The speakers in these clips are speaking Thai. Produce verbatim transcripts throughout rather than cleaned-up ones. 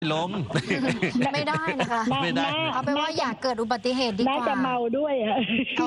ล้มไม่ได้นะคะไม่ได้เอาเป็นว่าอย่าเกิดอุบัติเหตุดีกว่าน่าจะเมาด้วยอ่ะโอ้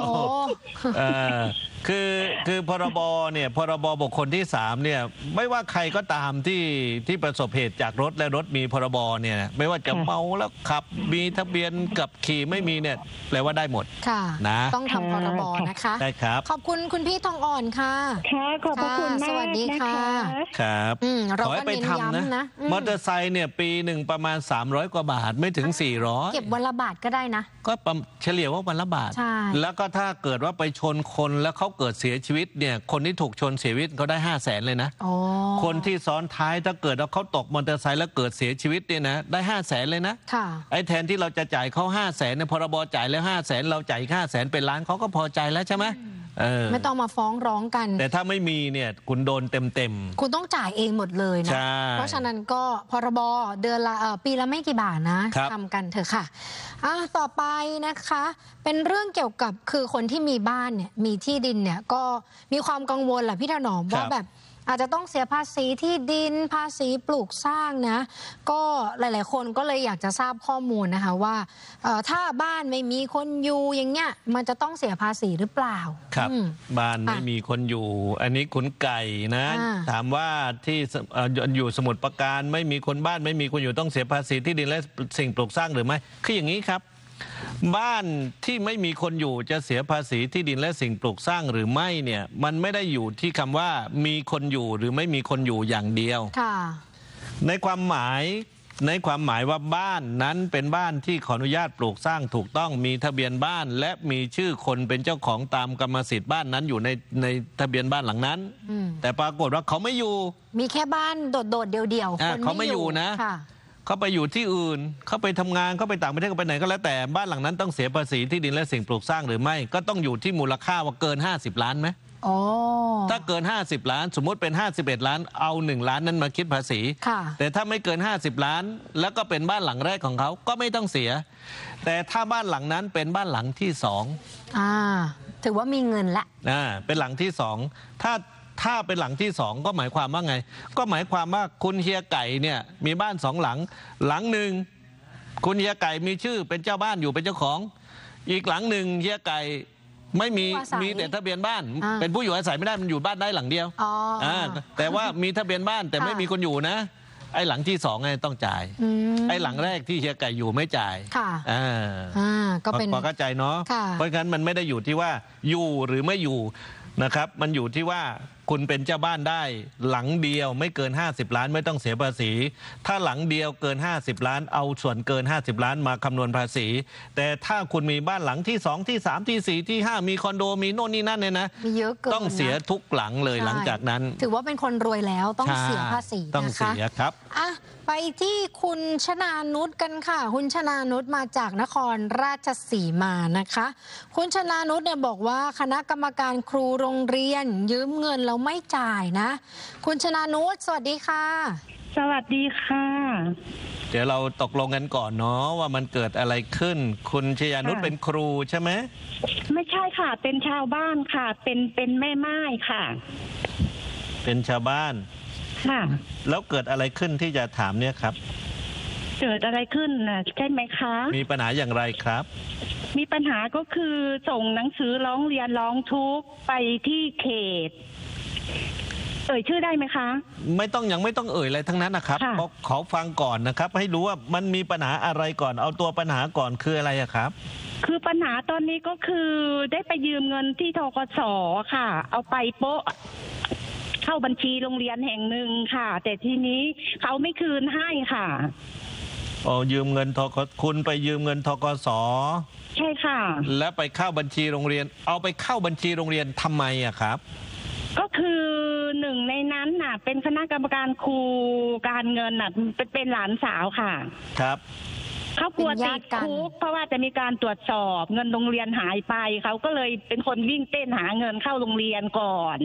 คือคือพรบเนี่ยพรบบุคคลที่สามเนี่ยไม่ว่าใครก็ตามที่ที่ประสบเหตุจากรถและรถมีพรบเนี่ยไม่ว่าจะเมาแล้วขับมีทะเบียนกับขี่ไม่มีเนี่ยแปลว่าได้หมดค่ะนะต้องทำพรบนะคะได้ครับขอบคุณคุณพี่ทองอ่อนค่ะค่ะขอบคุณมากสวัสดีค่ะครับขอให้ไปทำนะมอเตอร์ไซค์เนี่ยปีหนึ่งประมาณสามร้อยกว่าบาทไม่ถึงสี่ร้อยเก็บวันละบาทก็ได้นะก็เฉลี่ยว่าวันละบาทแล้วก็ถ้าเกิดว่าไปชนคนแล้วเขาเกิดเสียชีวิตเนี่ยคนที่ถูกชนเสียชีวิตเขาได้ห้าแสนเลยนะคนที่ซ้อนท้ายถ้าเกิดว่าเขาตกมอเตอร์ไซค์แล้วเกิดเสียชีวิตเนี่ยนะได้ห้าแสนเลยนะไอ้แทนที่เราจะจ่ายเขาห้าแสนในพรบจ่ายแล้วห้าแสนเราจ่ายห้าแสนเป็นล้านเขาก็พอใจแล้วใช่ไหมไม่ต้องมาฟ้องร้องกันแต่ถ้าไม่มีเนี่ยคุณโดนเต็มเต็มคุณต้องจ่ายเองหมดเลยนะเพราะฉะนั้นก็พรบเดือนละปีละไม่กี่บาทนะทำกันเถอะค่ะอ่ะต่อไปนะคะเป็นเรื่องเกี่ยวกับคือคนที่มีบ้านเนี่ยมีที่ดินเนี่ยก็มีความกังวลแหละพี่ถนอมว่าแบบอาจจะต้องเสียภาษีที่ดินภาษีปลูกสร้างนะก็หลายๆคนก็เลยอยากจะทราบข้อมูลนะคะว่าถ้าบ้านไม่มีคนอยู่อย่างเงี้ยมันจะต้องเสียภาษีหรือเปล่าครับบ้านไม่มีคนอยู่อันนี้ขุนไก่นะถามว่าที่อยู่สมุทรปราการไม่มีคนบ้านไม่มีคนอยู่ต้องเสียภาษีที่ดินและสิ่งปลูกสร้างหรือไม่คืออย่างนี้ครับบ้านที่ไม่มีคนอยู่จะเสียภาษีที่ดินและสิ่งปลูกสร้างหรือไม่เนี่ยมันไม่ได้อยู่ที่คำว่ามีคนอยู่หรือไม่มีคนอยู่อย่างเดียวในความหมายในความหมายว่าบ้านนั้นเป็นบ้านที่ขออนุญาตปลูกสร้างถูกต้องมีทะเบียนบ้านและมีชื่อคนเป็นเจ้าของตามกรรมสิทธิ์บ้านนั้นอยู่ในในทะเบียนบ้านหลังนั้นแต่ปรากฏว่าเขาไม่อยู่มีแค่บ้านโดดๆเดียวๆคนเขาไม่อยู่นะเขาไปอยู่ที่อื่นเขาไปทำงานเขาไปต่างประเทศเขาไปไหนก็แล้วแต่บ้านหลังนั้นต้องเสียภาษีที่ดินและสิ่งปลูกสร้างหรือไม่ก็ต้องอยู่ที่มูลค่าว่าเกินห้าสิบล้านไหมถ้าเกินห้าสิบล้านสมมติเป็นห้าสิบเอ็ดล้านเอาหนึ่งล้านนั้นมาคิดภาษีแต่ถ้าไม่เกินห้าสิบล้านแล้วก็เป็นบ้านหลังแรกของเขาก็ไม่ต้องเสียแต่ถ้าบ้านหลังนั้นเป็นบ้านหลังที่สองอ่าถือว่ามีเงินละอ่าเป็นหลังที่สองถ้าถ้าเป็นหลังที่สองก็หมายความว่าไงก็หมายความว่าคุณเฮียไก่เนี่ยมีบ้านสองหลังหลังหนึ่งคุณเฮียไก่มีชื่อเป็นเจ้าบ้านอยู่เป็นเจ้าของอีกหลังหนึ่งเฮียไก่ไม่มีมีแต่ทะเบียนบ้านเป็นผู้อยู่อาศัยไม่ได้มันอยู่บ้านได้หลังเดียวอ่าแต่ว่ามีทะเบียนบ้านแต่ไม่มีคนอยู่นะไอ้หลังที่สองไงต้องจ่ายไอ้หลังแรกที่เฮียไก่อยู่ไม่จ่ายอ่าก็เป็นพอเข้าใจเนาะเพราะฉะนั้นมันไม่ได้อยู่ที่ว่าอยู่หรือไม่อยู่นะครับมันอยู่ที่ว่าคุณเป็นเจ้าบ้านได้หลังเดียวไม่เกินห้าสิบล้านไม่ต้องเสียภาษีถ้าหลังเดียวเกินห้าสิบล้านเอาส่วนเกินห้าสิบล้านมาคำนวณภาษีแต่ถ้าคุณมีบ้านหลังที่สองที่สามที่สี่ที่ห้ามีคอนโดมีโน่นนี่นั่นเนี่ยนะมีเยอะเกินต้องเสียทุกหลังเลยหลังจากนั้นถือว่าเป็นคนรวยแล้วต้องเสียภาษีต้องเสียครับอ่ะไปที่คุณชนานุชกันค่ะคุณชนานุชมาจากนครราชสีมานะคะคุณชนานุชเนี่ยบอกว่าคณะกรรมการครูโรงเรียนยืมเงินแล้วไม่จ่ายนะคุณชนานุชสวัสดีค่ะสวัสดีค่ะเดี๋ยวเราตกลงกันก่อนเนาะว่ามันเกิดอะไรขึ้นคุณชยานุชเป็นครูใช่ไหมไม่ใช่ค่ะเป็นชาวบ้านค่ะเป็นเป็นแม่ไม้ค่ะเป็นชาวบ้านค่ะแล้วเกิดอะไรขึ้นที่จะถามเนี่ยครับเกิดอะไรขึ้นนะใช่ไหมคะมีปัญหาอย่างไรครับมีปัญหาก็คือส่งหนังสือร้องเรียนร้องทุกข์ไปที่เขตเอ่ยชื่อได้ไหมคะไม่ต้องยังไม่ต้องเอ่ยอะไรทั้งนั้นนะครับเพราะขอฟังก่อนนะครับให้รู้ว่ามันมีปัญหาอะไรก่อนเอาตัวปัญหาก่อนคืออะไรครับคือปัญหาตอนนี้ก็คือได้ไปยืมเงินที่ธกส.ค่ะเอาไปโป๊ะเข้าบัญชีโรงเรียนแห่งหนึ่งค่ะแต่ทีนี้เขาไม่คืนให้ค่ะอ๋อยืมเงินทกคุณไปยืมเงินธกส. ใช่ค่ะแล้วไปเข้าบัญชีโรงเรียนเอาไปเข้าบัญชีโรงเรียนทำไมอะครับก็คือหนึ่งในนั้นน่ะเป็นคณะกรรมการครูการเงินน่ะเป็นเป็นหลานสาวค่ะครับเขากลัวติดคุกเพราะว่าจะมีการตรวจสอบเงินโรงเรียนหายไปเขาก็เลยเป็นคนวิ่งเต้นหาเงินเข้าโรงเรียนก่อน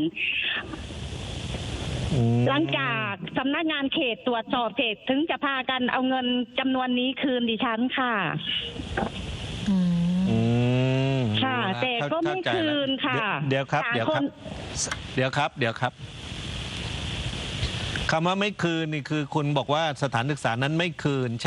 หลังจากสำนักงานเขตตรวจสอบเสร็จถึงจะพากันเอาเงินจำนวนนี้คืนดิฉันค่ะค่ะแต่ก็ไม่คืนค่ะเดี๋ยวครับเดี๋ยวครับเดี๋ยวครับเดี๋ยวครับคำว่าไม่คืนนี่คือคุณบอกว่าสถานศึกษานั้นไม่คืน